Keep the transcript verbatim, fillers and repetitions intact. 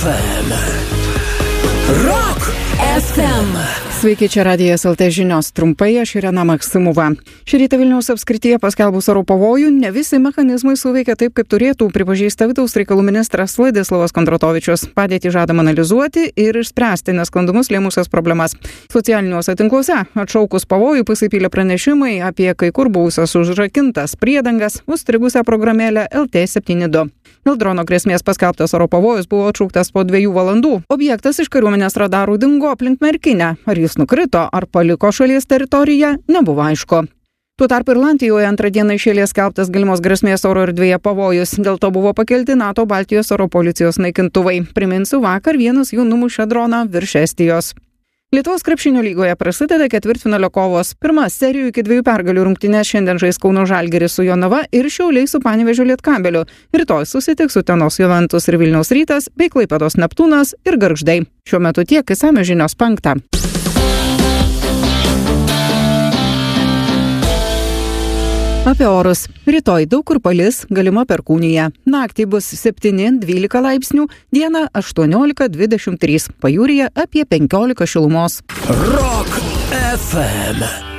Rock ef em. Sveiki, čia Radijas el te žinios. Trumpai, aš Irena Maksimova. Šį rytą Vilniaus apskrityje paskelbus oro pavojų, ne visi mechanizmai suveikia taip, kaip turėtų, pripažįsta vidaus reikalų ministras Vladislavas Kondratovičius. Padėtį žadama analizuoti ir išspręsti nesklandumus lėmusias problemas. Socialiniuose tinkluose atšaukus pavojų pasipylė pranešimai apie kai kur buvusias užrakintas priedangas, užstrigusią programėlę el te septyni du. Dėl drono grėsmės paskelbtas oro pavojus buvo atšauktas po dviejų valandų. Objektas iš kariuomenės radarų dingo aplink Merkinę. Ar jis nukrito, ar paliko šalies teritoriją, nebuvo aišku. Tuo tarpu Irlandijoje antrą dieną iš eilės skelbtas galimos grėsmės oro erdvėje pavojus. Dėl to buvo pakelti NATO Baltijos oro policijos naikintuvai. Priminsiu, vakar vienas jų numušė droną virš Estijos. Lietuvos krepšinio lygoje prasideda ketvirtfinalio kovos. Pirma serijų iki dviejų pergalių rungtynės šiandien žais Kauno Žalgiris su Jonava ir Šiauliai su Panevėžio Lietkabeliu. Rytoj susitiks Utenos Juventus ir Vilniaus Rytas bei Klaipėdos Neptūnas ir Gargždai. Šiuo metu tiek, išsamios žinios penktą. Apie orus. Rytoj daug kur palis, galima perkūnija. Naktį bus septyni dvylika laipsnių, dieną aštuoniolika dvidešimt trys, pajūryje apie penkiolika šilumos. Rock ef em.